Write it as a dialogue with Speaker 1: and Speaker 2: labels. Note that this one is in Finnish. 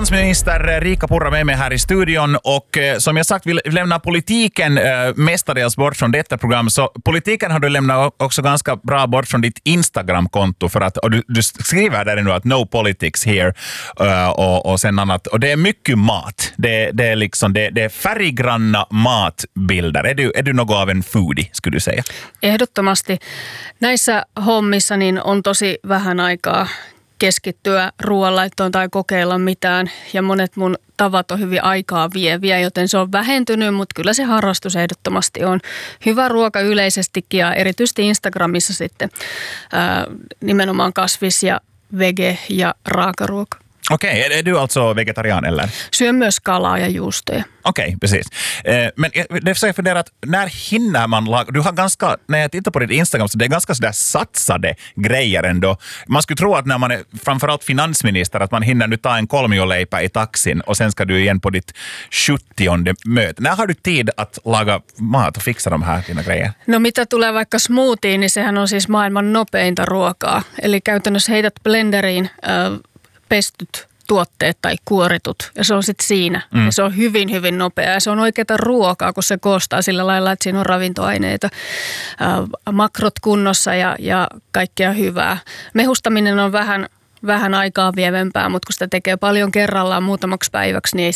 Speaker 1: finansminister Riikka Purra med mig här i studion och som jag sagt, vi lämnar politiken mestadels bort från detta program, så politiken har du lämnat också ganska bra bort från ditt Instagram-konto för att, och du skriver där nu att no politics here och sen annat, och det är mycket mat, det är liksom det är färggranna matbilder. Är du något av en foodie, skulle du säga?
Speaker 2: Ehdottomasti. Näissä hommissa niin on tosi vähän aikaa keskittyä ruoanlaittoon tai kokeilla mitään, ja monet mun tavat on hyvin aikaa vieviä, joten se on vähentynyt, mutta kyllä se harrastus ehdottomasti on. Hyvä ruoka yleisestikin ja erityisesti Instagramissa sitten nimenomaan kasvis- ja vege- ja raakaruoka.
Speaker 1: Okej, är du alltså vegetarian eller?
Speaker 2: Syön myös kalaa ja juustoja.
Speaker 1: Okej, precis. Men det är så jag funderar att när hinner man laga? Du har ganska, när jag tittar på ditt Instagram så det är ganska sådär satsade grejer ändå. Man skulle tro att när man är framförallt finansminister att man hinner nu ta en kolmioleipä i taxin och sen ska du igen på ditt 70:e möte. När har du tid att laga mat och fixa de här dina grejer?
Speaker 2: No mitä tulee vaikka smoothien, niin sehän on siis maailman nopeinta ruokaa. Eli käytännössä heität blenderiin pestyt tuotteet tai kuoritut, ja se on sitten siinä. Ja se on hyvin, hyvin nopeaa. Ja se on oikeaa ruokaa, kun se koostaa sillä lailla, että siinä on ravintoaineita, makrot kunnossa ja kaikkea hyvää. Mehustaminen on vähän aikaa vievempää, mutta kun sitä tekee paljon kerrallaan muutamaksi päiväksi, niin